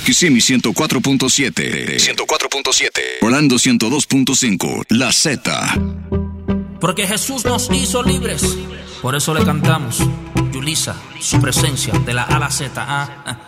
Kissimmee 104.7. 104.7. Orlando 102.5. La Z. Porque Jesús nos hizo libres. Por eso le cantamos Yulisa, su presencia de la A a la Z.